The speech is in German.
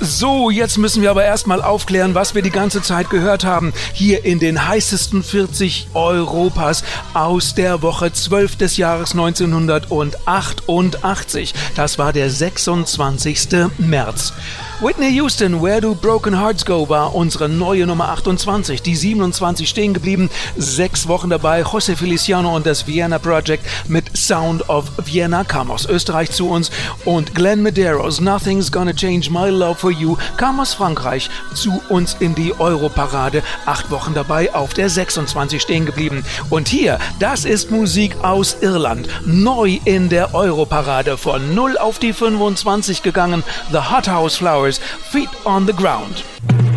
So, jetzt müssen wir aber erstmal aufklären, was wir die ganze Zeit gehört haben. Hier in den heißesten 40 Europas aus der Woche 12 des Jahres 1988. Das war der 26. März. Whitney Houston, Where Do Broken Hearts Go, war unsere neue Nummer 28. Die 27 stehen geblieben. 6 Wochen dabei. José Feliciano und das Vienna Project mit Sound of Vienna kam aus Österreich zu uns. Und Glenn Medeiros, Nothing's Gonna Change My Love for You, kam aus Frankreich zu uns in die Europarade. 8 Wochen dabei, auf der 26 stehen geblieben. Und hier, das ist Musik aus Irland. Neu in der Europarade, von 0 auf die 25 gegangen. The Hot House Flowers, Feet on the Ground.